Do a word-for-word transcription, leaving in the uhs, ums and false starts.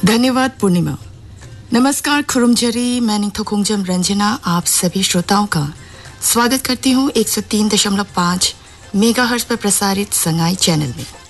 धन्यवाद पूर्णिमा। नमस्कार खुरुमजरी, मैं निथोकुंजम रंजना आप सभी श्रोताओं का स्वागत करती हूँ एक सौ तीन दशमलव पाँच मेगाहर्ट्ज पर प्रसारित संगाई चैनल में।